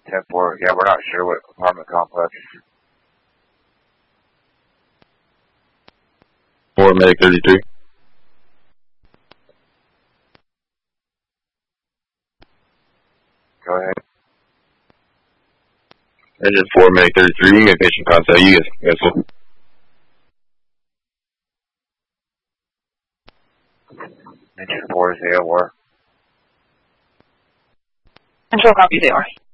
10-4. Yeah, we're not sure what apartment complex. 4 Medic 33. Go ahead. Engine 4 Medic 33. You get patient contact. You guys will. Engine 4 is AOR. Control copy, AOR.